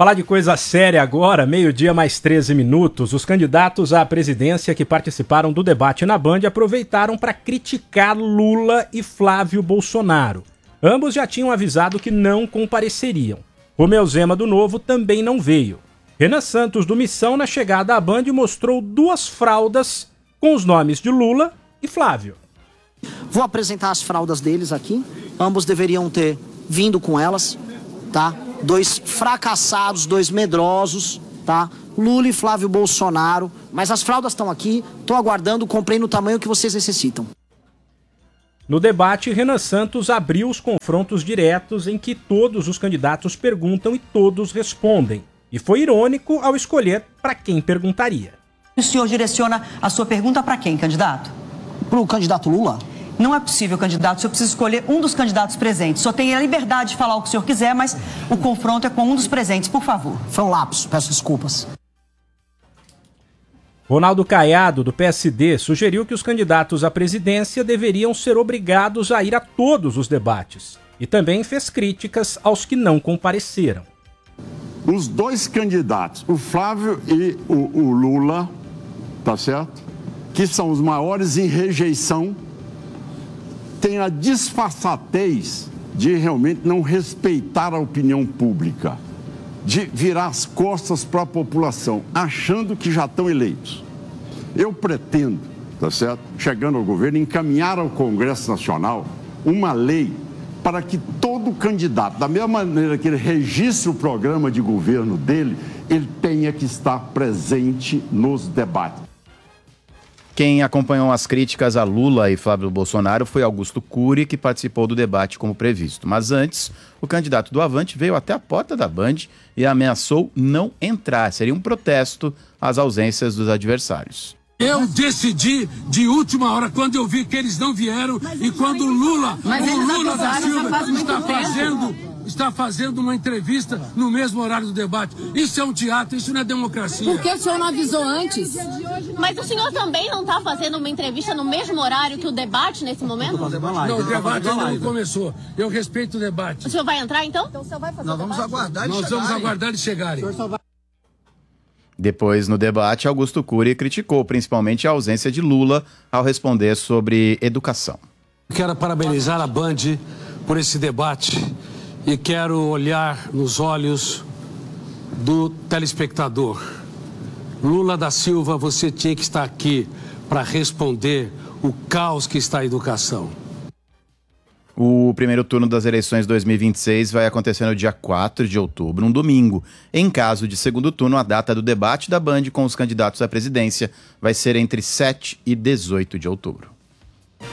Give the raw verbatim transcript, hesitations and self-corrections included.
Falar de coisa séria agora, meio-dia mais treze minutos. Os candidatos à presidência que participaram do debate na Band aproveitaram para criticar Lula e Flávio Bolsonaro. Ambos já tinham avisado que não compareceriam. Romeu Zema do Novo também não veio. Renan Santos do Missão, na chegada à Band, mostrou duas fraldas com os nomes de Lula e Flávio. Vou apresentar as fraldas deles aqui. Ambos deveriam ter vindo com elas, tá? Dois fracassados, dois medrosos, tá? Lula e Flávio Bolsonaro. Mas as fraldas estão aqui, tô aguardando, comprei no tamanho que vocês necessitam. No debate, Renan Santos abriu os confrontos diretos em que todos os candidatos perguntam e todos respondem. E foi irônico ao escolher para quem perguntaria. O senhor direciona a sua pergunta para quem, candidato? Para o candidato Lula? Não é possível, candidato. O senhor precisa escolher um dos candidatos presentes. Só tem a liberdade de falar o que o senhor quiser, mas o confronto é com um dos presentes, por favor. Foi um lapso, peço desculpas. Ronaldo Caiado, do P S D, sugeriu que os candidatos à presidência deveriam ser obrigados a ir a todos os debates. E também fez críticas aos que não compareceram. Os dois candidatos, o Flávio e o, o Lula, tá certo? Que são os maiores em rejeição, têm a disfarçatez de realmente não respeitar a opinião pública, de virar as costas para a população, achando que já estão eleitos. Eu pretendo, tá certo, chegando ao governo, encaminhar ao Congresso Nacional uma lei para que todo candidato, da mesma maneira que ele registre o programa de governo dele, ele tenha que estar presente nos debates. Quem acompanhou as críticas a Lula e Flávio Bolsonaro foi Augusto Cury, que participou do debate como previsto. Mas antes, o candidato do Avante veio até a porta da Band e ameaçou não entrar. Seria um protesto às ausências dos adversários. Eu decidi de última hora, quando eu vi que eles não vieram, mas e quando o Lula, o Lula da Silva está fazendo, está fazendo uma entrevista no mesmo horário do debate. Isso é um teatro, isso não é democracia. Por que o senhor não avisou antes? Mas o senhor também não está fazendo uma entrevista no mesmo horário que o debate nesse momento? Não, o debate ainda não começou. Eu respeito o debate. O senhor vai entrar então? Então o senhor vai fazer Nós vamos aguardar Nós vamos aguardar eles chegarem. Depois, no debate, Augusto Cury criticou principalmente a ausência de Lula ao responder sobre educação. Quero parabenizar a Band por esse debate e quero olhar nos olhos do telespectador. Lula da Silva, você tinha que estar aqui para responder o caos que está a educação. O primeiro turno das eleições dois mil e vinte e seis vai acontecer no dia quatro de outubro, um domingo. Em caso de segundo turno, a data do debate da Band com os candidatos à presidência vai ser entre sete e dezoito de outubro.